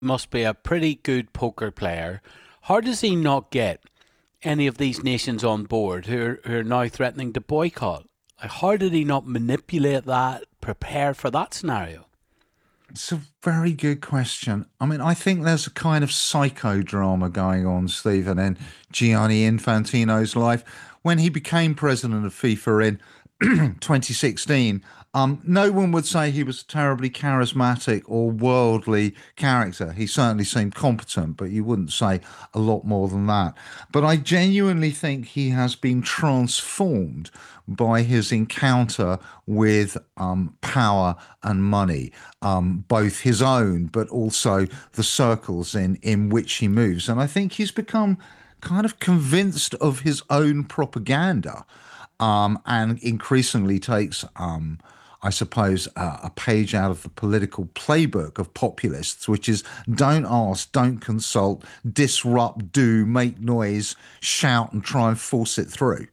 must be a pretty good poker player. How does he not get any of these nations on board who are now threatening to boycott? Like, how did he not manipulate that, prepare for that scenario? It's a very good question. I mean, I think there's a kind of psychodrama going on, Stephen, in Gianni Infantino's life. When he became president of FIFA in 2016, no one would say he was a terribly charismatic or worldly character. He certainly seemed competent, but you wouldn't say a lot more than that. But I genuinely think he has been transformed by his encounter with power and money, both his own, but also the circles in which he moves. And I think he's become kind of convinced of his own propaganda, and increasingly takes, I suppose, a page out of the political playbook of populists, which is don't ask, don't consult, disrupt, do, make noise, shout, and try and force it through.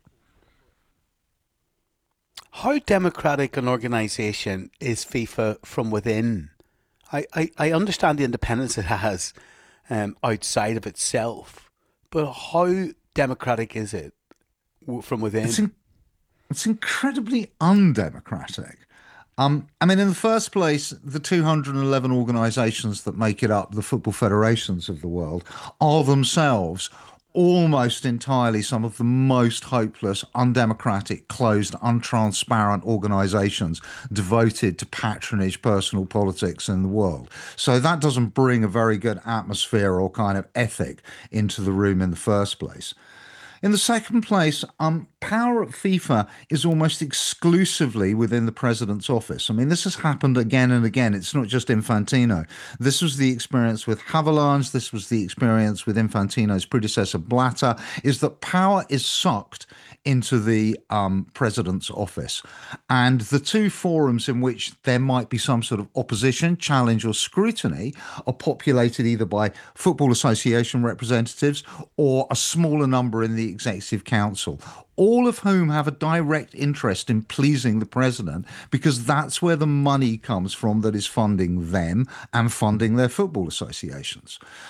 How democratic an organisation is FIFA from within? I understand the independence it has outside of itself, but how democratic is it from It's within? in, it's incredibly undemocratic. I mean, in the first place, the 211 organisations that make it up, the football federations of the world, are themselves almost entirely some of the most hopeless, undemocratic, closed, untransparent organisations devoted to patronage personal politics in the world. So that doesn't bring a very good atmosphere or kind of ethic into the room in the first place. In the second place, power at FIFA is almost exclusively within the president's office. I mean, this has happened again and again. It's not just Infantino. This was the experience with Havelange. This was the experience with Infantino's predecessor, Blatter, is that power is sucked into the president's office. And the two forums in which there might be some sort of opposition, challenge, or scrutiny are populated either by Football Association representatives or a smaller number in the Executive Council, all of whom have a direct interest in pleasing the president because that's where the money comes from that is funding them and funding their football associations.